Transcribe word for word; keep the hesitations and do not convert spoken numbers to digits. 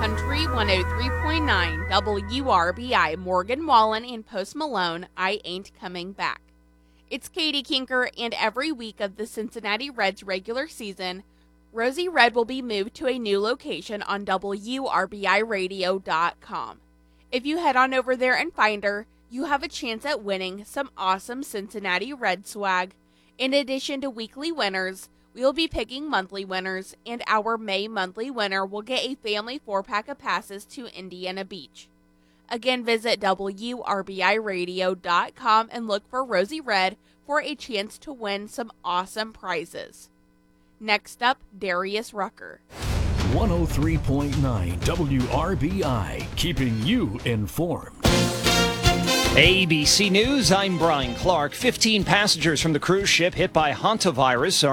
Country one oh three point nine W R B I, Morgan Wallen and Post Malone, I Ain't Coming Back. It's Katie Kinker, and every week of the Cincinnati Reds regular season, Rosie Red will be moved to a new location on W R B I radio dot com. If you head on over there and find her, you have a chance at winning some awesome Cincinnati Red swag. In addition to weekly winners, we will be picking monthly winners, and our May monthly winner will get a family four-pack of passes to Indiana Beach. Again, visit W R B I radio dot com and look for Rosie Red for a chance to win some awesome prizes. Next up, Darius Rucker. one oh three point nine W R B I, keeping you informed. A B C News, I'm Brian Clark. fifteen passengers from the cruise ship hit by hantavirus are